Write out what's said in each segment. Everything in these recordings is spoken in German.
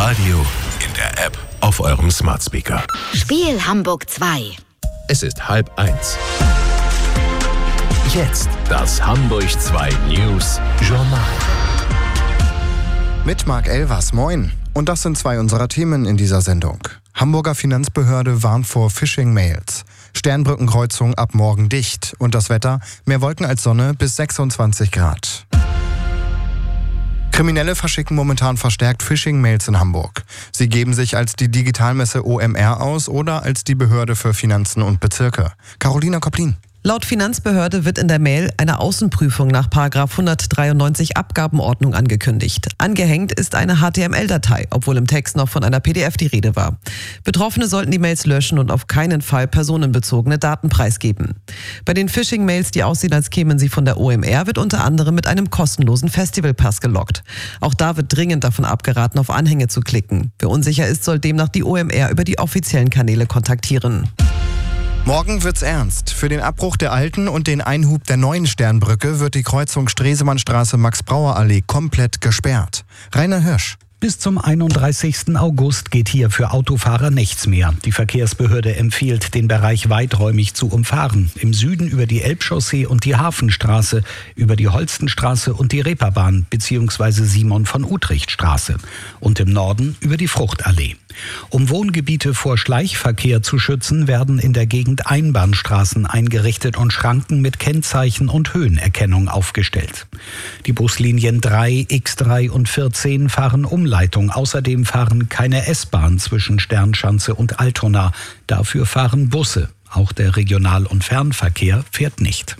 Radio, in der App, auf eurem Smart Speaker. Spiel Hamburg 2. Es ist 12:30. Jetzt das Hamburg 2 News Journal. Mit Marc Elvers, moin. Und das sind zwei unserer Themen in dieser Sendung. Hamburger Finanzbehörde warnt vor Phishing-Mails. Sternbrückenkreuzung ab morgen dicht. Und das Wetter, mehr Wolken als Sonne bis 26 Grad. Kriminelle verschicken momentan verstärkt Phishing-Mails in Hamburg. Sie geben sich als die Digitalmesse OMR aus oder als die Behörde für Finanzen und Bezirke. Carolina Kopplin. Laut Finanzbehörde wird in der Mail eine Außenprüfung nach § 193 Abgabenordnung angekündigt. Angehängt ist eine HTML-Datei, obwohl im Text noch von einer PDF die Rede war. Betroffene sollten die Mails löschen und auf keinen Fall personenbezogene Daten preisgeben. Bei den Phishing-Mails, die aussehen, als kämen sie von der OMR, wird unter anderem mit einem kostenlosen Festivalpass gelockt. Auch da wird dringend davon abgeraten, auf Anhänge zu klicken. Wer unsicher ist, soll demnach die OMR über die offiziellen Kanäle kontaktieren. Morgen wird's ernst. Für den Abbruch der alten und den Einhub der neuen Sternbrücke wird die Kreuzung Stresemannstraße-Max-Brauer-Allee komplett gesperrt. Rainer Hirsch. Bis zum 31. August geht hier für Autofahrer nichts mehr. Die Verkehrsbehörde empfiehlt, den Bereich weiträumig zu umfahren. Im Süden über die Elbchaussee und die Hafenstraße, über die Holstenstraße und die Reeperbahn bzw. Simon-von-Utrecht-Straße und im Norden über die Fruchtallee. Um Wohngebiete vor Schleichverkehr zu schützen, werden in der Gegend Einbahnstraßen eingerichtet und Schranken mit Kennzeichen und Höhenerkennung aufgestellt. Die Buslinien 3, X3 und 14 fahren Umleitung. Außerdem fahren keine S-Bahn zwischen Sternschanze und Altona. Dafür fahren Busse. Auch der Regional- und Fernverkehr fährt nicht.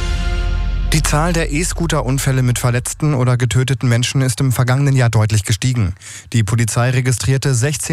Die Zahl der E-Scooter-Unfälle mit verletzten oder getöteten Menschen ist im vergangenen Jahr deutlich gestiegen. Die Polizei registrierte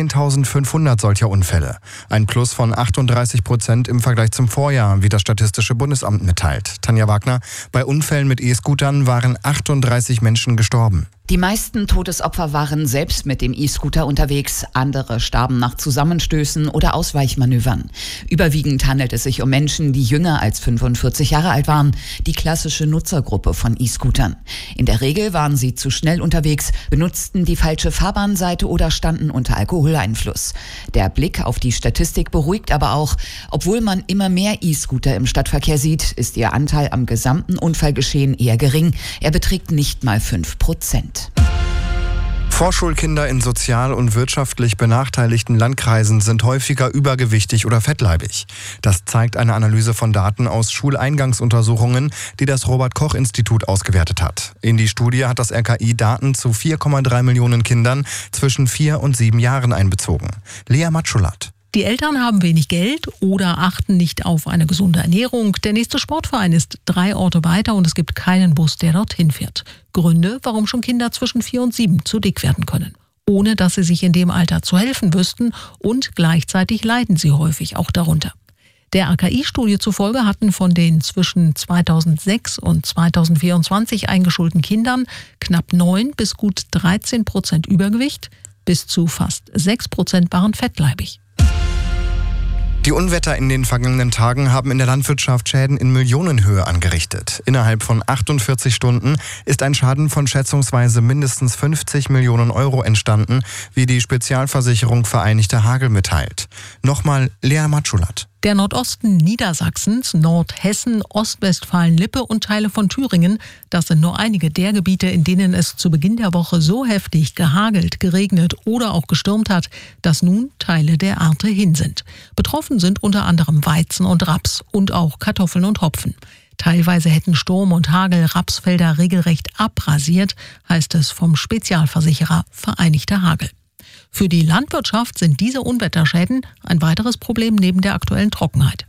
16.500 solcher Unfälle. Ein Plus von 38% im Vergleich zum Vorjahr, wie das Statistische Bundesamt mitteilt. Tanja Wagner, bei Unfällen mit E-Scootern waren 38 Menschen gestorben. Die meisten Todesopfer waren selbst mit dem E-Scooter unterwegs. Andere starben nach Zusammenstößen oder Ausweichmanövern. Überwiegend handelt es sich um Menschen, die jünger als 45 Jahre alt waren. Die klassische Nutzergruppe von E-Scootern. In der Regel waren sie zu schnell unterwegs, benutzten die falsche Fahrbahnseite oder standen unter Alkoholeinfluss. Der Blick auf die Statistik beruhigt aber auch. Obwohl man immer mehr E-Scooter im Stadtverkehr sieht, ist ihr Anteil am gesamten Unfallgeschehen eher gering. Er beträgt nicht mal 5%. Vorschulkinder in sozial und wirtschaftlich benachteiligten Landkreisen sind häufiger übergewichtig oder fettleibig. Das zeigt eine Analyse von Daten aus Schuleingangsuntersuchungen, die das Robert-Koch-Institut ausgewertet hat. In die Studie hat das RKI Daten zu 4,3 Millionen Kindern zwischen 4 und 7 Jahren einbezogen. Lea Matschulat. Die Eltern haben wenig Geld oder achten nicht auf eine gesunde Ernährung. Der nächste Sportverein ist 3 Orte weiter und es gibt keinen Bus, der dorthin fährt. Gründe, warum schon Kinder zwischen 4 und 7 zu dick werden können. Ohne dass sie sich in dem Alter zu helfen wüssten und gleichzeitig leiden sie häufig auch darunter. Der RKI-Studie zufolge hatten von den zwischen 2006 und 2024 eingeschulten Kindern knapp 9 bis gut 13% Übergewicht, bis zu fast 6% waren fettleibig. Die Unwetter in den vergangenen Tagen haben in der Landwirtschaft Schäden in Millionenhöhe angerichtet. Innerhalb von 48 Stunden ist ein Schaden von schätzungsweise mindestens 50 Millionen Euro entstanden, wie die Spezialversicherung Vereinigter Hagel mitteilt. Nochmal Lea Matschulat. Der Nordosten Niedersachsens, Nordhessen, Ostwestfalen-Lippe und Teile von Thüringen, das sind nur einige der Gebiete, in denen es zu Beginn der Woche so heftig gehagelt, geregnet oder auch gestürmt hat, dass nun Teile der Ernte hin sind. Betroffen sind unter anderem Weizen und Raps und auch Kartoffeln und Hopfen. Teilweise hätten Sturm und Hagel Rapsfelder regelrecht abrasiert, heißt es vom Spezialversicherer Vereinigter Hagel. Für die Landwirtschaft sind diese Unwetterschäden ein weiteres Problem neben der aktuellen Trockenheit.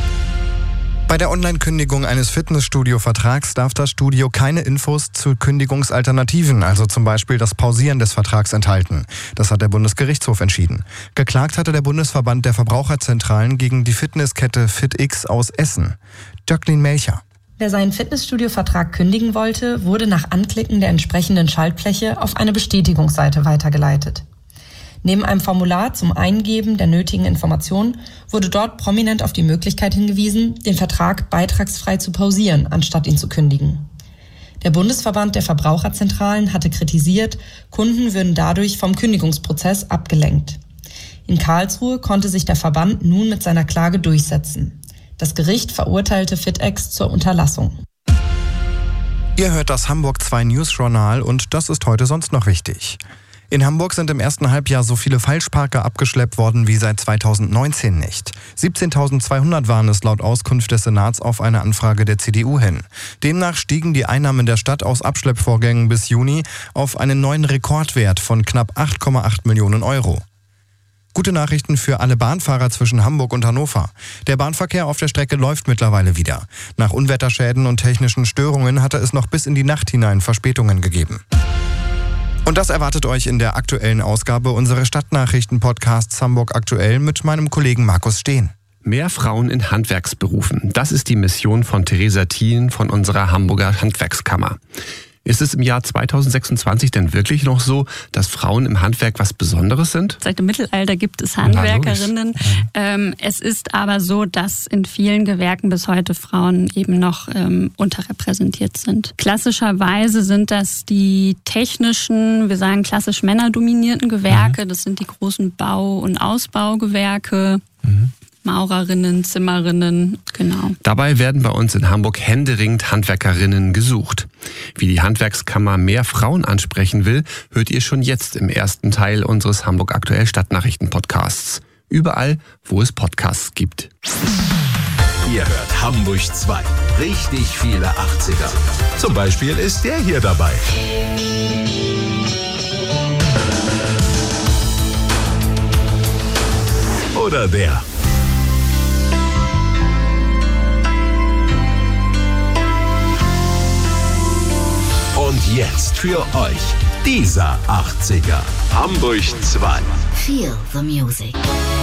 Bei der Online-Kündigung eines Fitnessstudio-Vertrags darf das Studio keine Infos zu Kündigungsalternativen, also zum Beispiel das Pausieren des Vertrags, enthalten. Das hat der Bundesgerichtshof entschieden. Geklagt hatte der Bundesverband der Verbraucherzentralen gegen die Fitnesskette FitX aus Essen. Jacqueline Melcher. Wer seinen Fitnessstudio-Vertrag kündigen wollte, wurde nach Anklicken der entsprechenden Schaltfläche auf eine Bestätigungsseite weitergeleitet. Neben einem Formular zum Eingeben der nötigen Informationen wurde dort prominent auf die Möglichkeit hingewiesen, den Vertrag beitragsfrei zu pausieren, anstatt ihn zu kündigen. Der Bundesverband der Verbraucherzentralen hatte kritisiert, Kunden würden dadurch vom Kündigungsprozess abgelenkt. In Karlsruhe konnte sich der Verband nun mit seiner Klage durchsetzen. Das Gericht verurteilte Fitex zur Unterlassung. Ihr hört das Hamburg 2 News-Journal und das ist heute sonst noch wichtig. In Hamburg sind im ersten Halbjahr so viele Falschparker abgeschleppt worden wie seit 2019 nicht. 17.200 waren es laut Auskunft des Senats auf eine Anfrage der CDU hin. Demnach stiegen die Einnahmen der Stadt aus Abschleppvorgängen bis Juni auf einen neuen Rekordwert von knapp 8,8 Millionen Euro. Gute Nachrichten für alle Bahnfahrer zwischen Hamburg und Hannover. Der Bahnverkehr auf der Strecke läuft mittlerweile wieder. Nach Unwetterschäden und technischen Störungen hatte es noch bis in die Nacht hinein Verspätungen gegeben. Und das erwartet euch in der aktuellen Ausgabe unseres Stadtnachrichten-Podcasts Hamburg aktuell mit meinem Kollegen Markus Steen. Mehr Frauen in Handwerksberufen. Das ist die Mission von Theresa Thien von unserer Hamburger Handwerkskammer. Ist es im Jahr 2026 denn wirklich noch so, dass Frauen im Handwerk was Besonderes sind? Seit dem Mittelalter gibt es Handwerkerinnen. Es ist aber so, dass in vielen Gewerken bis heute Frauen eben noch unterrepräsentiert sind. Klassischerweise sind das die technischen, wir sagen klassisch männerdominierten Gewerke. Das sind die großen Bau- und Ausbaugewerke. Maurerinnen, Zimmerinnen, genau. Dabei werden bei uns in Hamburg händeringend Handwerkerinnen gesucht. Wie die Handwerkskammer mehr Frauen ansprechen will, hört ihr schon jetzt im ersten Teil unseres Hamburg aktuell Stadtnachrichten-Podcasts. Überall, wo es Podcasts gibt. Ihr hört Hamburg 2. Richtig viele 80er. Zum Beispiel ist der hier dabei. Oder der. Und jetzt für euch dieser 80er. Hamburg 2. Feel the music.